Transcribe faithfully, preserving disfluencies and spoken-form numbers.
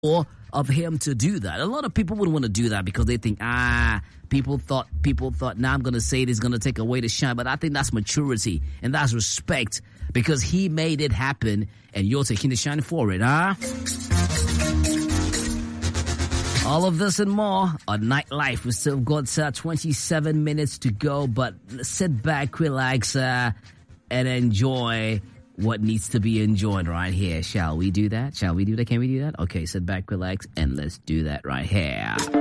or of him to do that. A lot of people wouldn't want to do that because they think, ah, people thought, people thought, now I'm going to say it is going to take away the shine. But I think that's maturity and that's respect because he made it happen and you're taking the shine for it, huh? All of this and more on Nightlife. We still got uh, twenty-seven minutes to go, but sit back, relax, uh, and enjoy what needs to be enjoyed right here. Shall we do that? Shall we do that? Can we do that? Okay, sit back, relax, and let's do that right here.